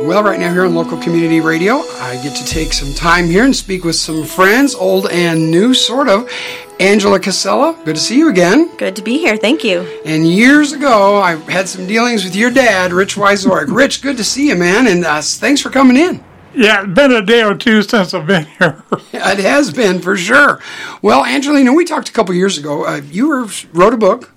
Well, right now here on Local Community Radio, I get to take some time here and speak with some friends, old and new, sort of. Angela Casella, good to see you again. Good to be here, thank you. And years ago, I had some dealings with your dad, Rich Wyzorek. Rich, good to see you, man, and thanks for coming in. Yeah, it's been a day or two since I've been here. It has been, for sure. Well, Angelina, we talked a couple years ago. You wrote a book.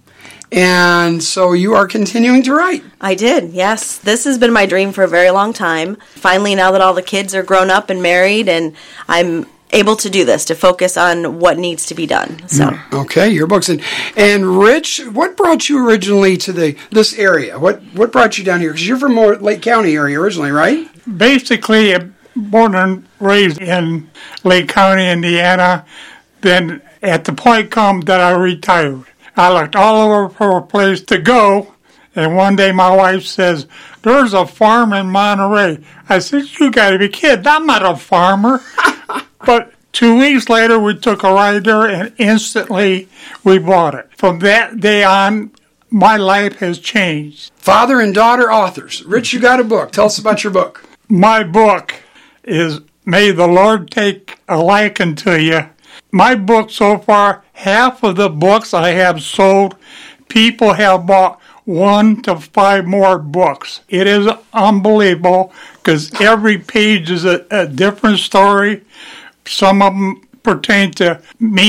And so you are continuing to write. I did, yes. This has been my dream for a very long time. Finally, now that all the kids are grown up and married, and I'm able to do this, to focus on what needs to be done. So, okay, your books. And Rich, what brought you originally to this area? What brought you down here? Because you're from Lake County area originally, right? Basically, born and raised in Lake County, Indiana. Then at the point come that I retired. I looked all over for a place to go, and one day my wife says, "There's a farm in Monterey." I said, "You gotta be kidding, I'm not a farmer." But 2 weeks later, we took a ride there, and instantly we bought it. From that day on, my life has changed. Father and daughter authors. Rich, you got a book. Tell us about your book. My book is May the Lord Take a Liking to You. My book so far, half of the books I have sold, people have bought 1 to 5 more books. It is unbelievable because every page is a different story. Some of them pertain to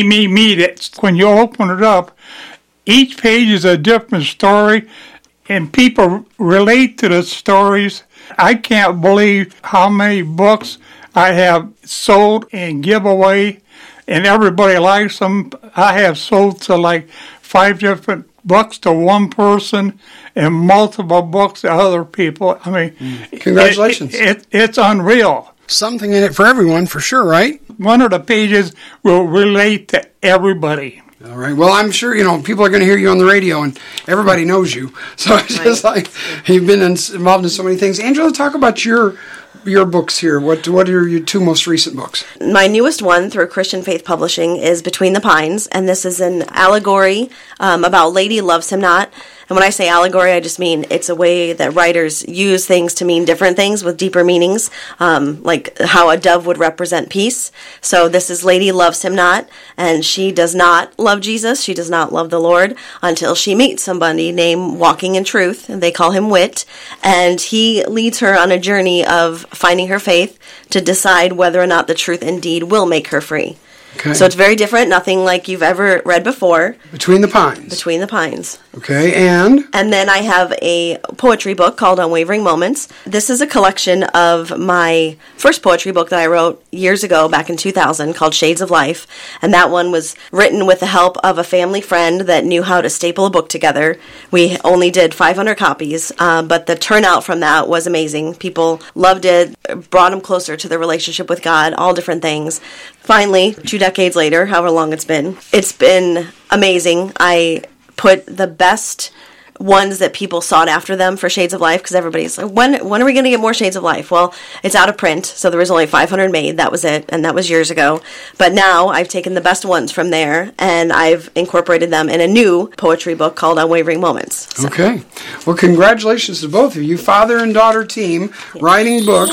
me. When you open it up, each page is a different story, and people relate to the stories. I can't believe how many books I have sold and give away. And everybody likes them. I have sold to like 5 different books to one person and multiple books to other people. I mean, congratulations. It's unreal. Something in it for everyone, for sure, right? One of the pages will relate to everybody. All right. Well, I'm sure, people are going to hear you on the radio, and everybody knows you. So it's just like you've been involved in so many things. Angela, talk about your books here. What are your 2 most recent books? My newest one through Christian Faith Publishing is Between the Pines, and this is an allegory about Lady Loves Him Not. And when I say allegory, I just mean it's a way that writers use things to mean different things with deeper meanings, like how a dove would represent peace. So this is Lady Loves Him Not, and she does not love Jesus. She does not love the Lord until she meets somebody named Walking in Truth, and they call him Wit, and he leads her on a journey of finding her faith to decide whether or not the truth indeed will make her free. Okay. So it's very different, nothing like you've ever read before. Between the Pines. Between the Pines. Okay, and? And then I have a poetry book called Unwavering Moments. This is a collection of my first poetry book that I wrote years ago, back in 2000, called Shades of Life. And that one was written with the help of a family friend that knew how to staple a book together. We only did 500 copies, but the turnout from that was amazing. People loved it, brought them closer to their relationship with God, all different things. Finally, 2 decades later, however long it's been amazing. I put the best ones that people sought after them for Shades of Life, because everybody's like, when are we going to get more Shades of Life? Well, it's out of print, so there was only 500 made. That was it, and that was years ago. But now I've taken the best ones from there, and I've incorporated them in a new poetry book called Unwavering Moments. So. Okay. Well, congratulations to both of you, father and daughter team, writing books.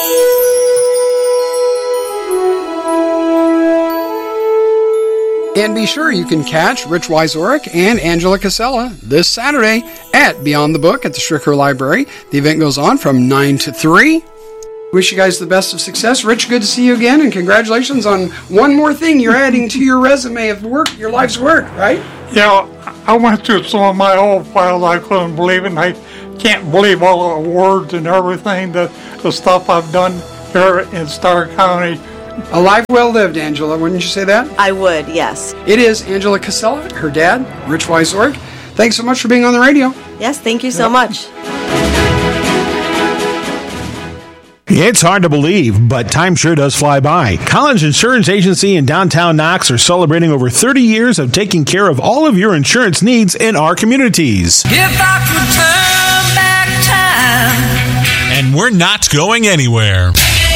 And be sure you can catch Rich Wyzorek and Angela Casella this Saturday at Beyond the Book at the Stricker Library. The event goes on from 9 to 3. Wish you guys the best of success. Rich, good to see you again, and congratulations on one more thing you're adding to your resume of work, your life's work, right? Yeah, I went through some of my old files. I couldn't believe it, and I can't believe all the awards and everything, the stuff I've done here in Starr County. A life well lived, Angela. Wouldn't you say that? I would, yes. It is Angela Casella, her dad, Rich Wyzorek. Thanks so much for being on the radio. Yes, thank you so much. It's hard to believe, but time sure does fly by. Collins Insurance Agency in downtown Knox are celebrating over 30 years of taking care of all of your insurance needs in our communities. If I could turn back time. And we're not going anywhere.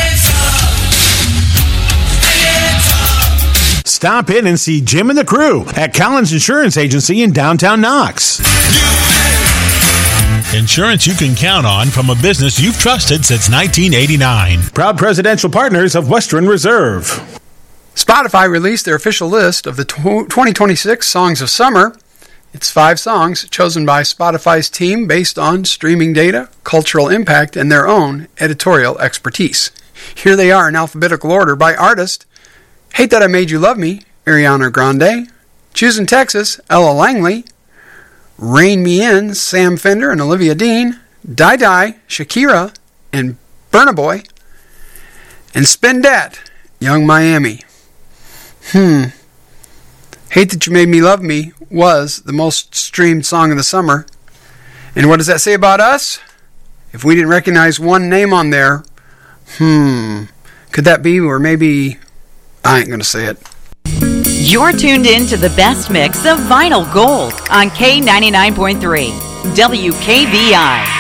Stop in and see Jim and the crew at Collins Insurance Agency in downtown Knox. Insurance you can count on from a business you've trusted since 1989. Proud presidential partners of Western Reserve. Spotify released their official list of the 2026 Songs of Summer. It's 5 songs chosen by Spotify's team based on streaming data, cultural impact, and their own editorial expertise. Here they are in alphabetical order by artist. Hate That I Made You Love Me, Ariana Grande. Choosing Texas, Ella Langley. Rein Me In, Sam Fender and Olivia Dean. Die Die, Shakira and Burna Boy. And Spin Dat, Young Miami. Hate That You Made Me Love Me was the most streamed song of the summer. And what does that say about us? If we didn't recognize one name on there, could that be, or maybe, I ain't going to say it. You're tuned in to the best mix of Vinyl Gold on K99.3 WKBI.